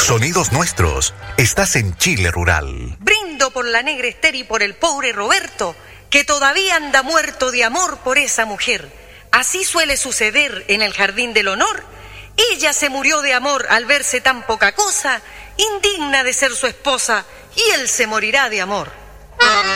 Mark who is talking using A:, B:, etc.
A: Sonidos nuestros. Estás en Chile rural.
B: Brindo por la negra Esther y por el pobre Roberto, que todavía anda muerto de amor por esa mujer. Así suele suceder en el jardín del honor. Ella se murió de amor al verse tan poca cosa, indigna de ser su esposa, y él se morirá de amor.